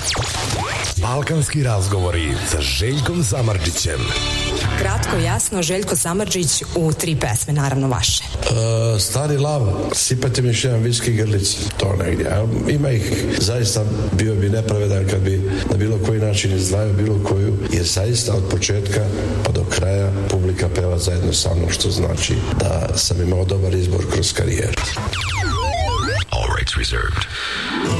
Balkanski razgovori sa Željkom Samardžićem. Kratko, jasno, Željko Samardžić u 3 pesme, naravno vaše. Stari lav, sipate mi još jedan viski grlic, to negdje. Ima ih, zaista bio bi nepravedan kad bi na bilo koji način izdvajao bilo koju, jer zaista od početka pa do kraja publika peva zajedno sa mnom, što znači da sam imao dobar izbor kroz karijeru. All rights reserved.